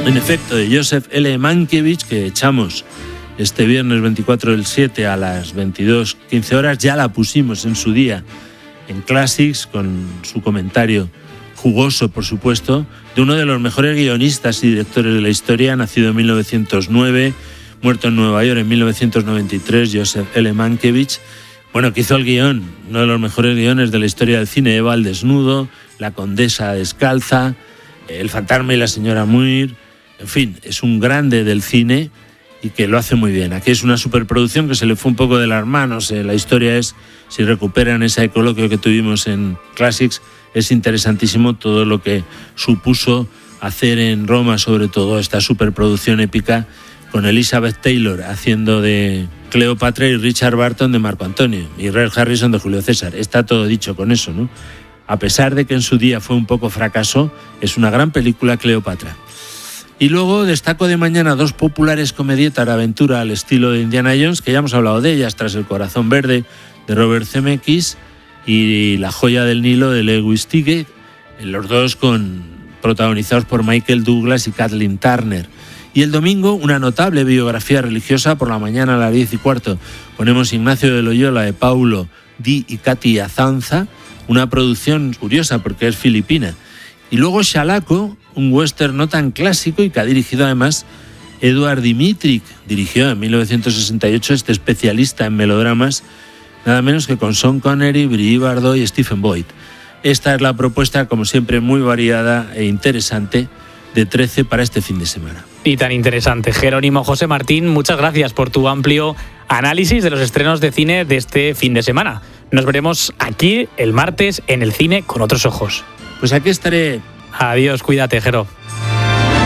en efecto, de Joseph L. Mankiewicz, que echamos este viernes 24 del 7 a las 22:15 horas. Ya la pusimos en su día en Classics con su comentario jugoso, por supuesto, de uno de los mejores guionistas y directores de la historia, nacido en 1909, muerto en Nueva York en 1993, Joseph L. Mankiewicz. Bueno, que hizo el guión, uno de los mejores guiones de la historia del cine: Eva al desnudo, La condesa descalza, El fantasma y la señora Muir. En fin, es un grande del cine y que lo hace muy bien. Aquí es una superproducción que se le fue un poco de las manos. La historia es, si recuperan ese coloquio que tuvimos en Classics, es interesantísimo todo lo que supuso hacer en Roma, sobre todo, esta superproducción épica con Elizabeth Taylor haciendo de Cleopatra y Richard Burton de Marco Antonio y Red Harrison de Julio César. Está todo dicho con eso, ¿no? A pesar de que en su día fue un poco fracaso, es una gran película, Cleopatra. Y luego destaco de mañana dos populares comedietas de aventura al estilo de Indiana Jones, que ya hemos hablado de ellas, tras El corazón verde de Robert Zemeckis y La joya del Nilo de Lewis Teague, los dos protagonizados por Michael Douglas y Kathleen Turner. Y el domingo, una notable biografía religiosa. Por la mañana a las 10:15 ponemos Ignacio de Loyola de Paulo Di y Katy Azanza, una producción curiosa porque es filipina. Y luego Xalaco, un western no tan clásico y que ha dirigido además Eduard Dmytryk. Dirigió en 1968 este especialista en melodramas, nada menos que con Sean Connery, Brigitte Bardot y Stephen Boyd. Esta es la propuesta, como siempre, muy variada e interesante de 13 para este fin de semana. Y tan interesante. Jerónimo José Martín, muchas gracias por tu amplio análisis de los estrenos de cine de este fin de semana. Nos veremos aquí el martes en el Cine con otros ojos. Pues aquí estaré. Adiós, cuídate, Jero.